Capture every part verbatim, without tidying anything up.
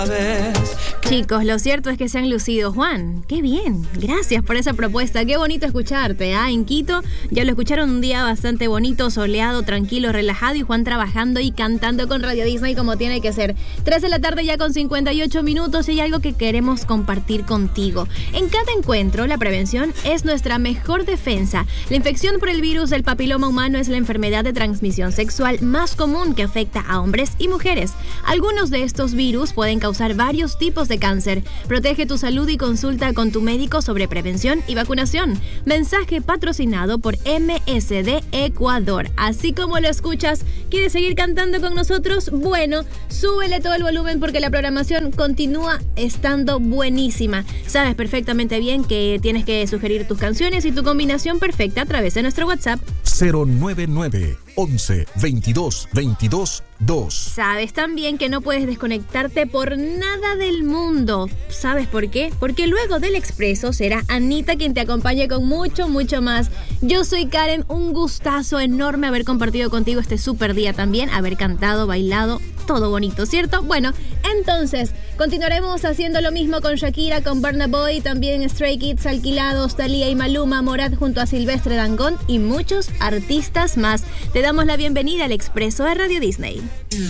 Chicos, lo cierto es que se han lucido. Juan, qué bien, gracias por esa propuesta, qué bonito escucharte, ¿ah? En Quito ya lo escucharon, un día bastante bonito, soleado, tranquilo, relajado, y Juan trabajando y cantando con Radio Disney como tiene que ser. tres de la tarde ya con cincuenta y ocho minutos, y hay algo que queremos compartir contigo. En cada encuentro, la prevención es nuestra mejor defensa. La infección por el virus del papiloma humano es la enfermedad de transmisión sexual más común que afecta a hombres y mujeres. Algunos de estos virus pueden causar varios tipos de cáncer. Protege tu salud y consulta con tu médico sobre prevención y vacunación. Mensaje patrocinado por M S D Ecuador. Así como lo escuchas, ¿quieres seguir cantando con nosotros? Bueno, súbele todo el volumen porque la programación continúa estando buenísima. Sabes perfectamente bien que tienes que sugerir tus canciones y tu combinación perfecta a través de nuestro WhatsApp cero nueve nueve once veintidós veintidós dos. Sabes también que no puedes desconectarte por nada del mundo. ¿Sabes por qué? Porque luego del Expreso será Anita quien te acompañe con mucho, mucho más. Yo soy Karen, un gustazo enorme haber compartido contigo este súper día también, haber cantado, bailado, todo bonito, ¿cierto? Bueno, entonces, continuaremos haciendo lo mismo con Shakira, con Burna Boy, también Stray Kids, Alquilados, Thalía y Maluma, Morat junto a Silvestre Dangond y muchos artistas más. Te damos la bienvenida al Expreso de Radio Disney.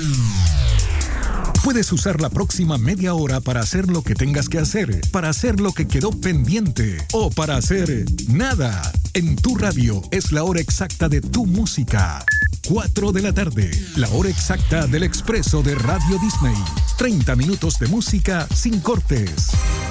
Puedes usar la próxima media hora para hacer lo que tengas que hacer, para hacer lo que quedó pendiente o para hacer nada. En tu radio es la hora exacta de tu música. cuatro de la tarde, la hora exacta del Expreso de Radio Disney. treinta minutos de música sin cortes.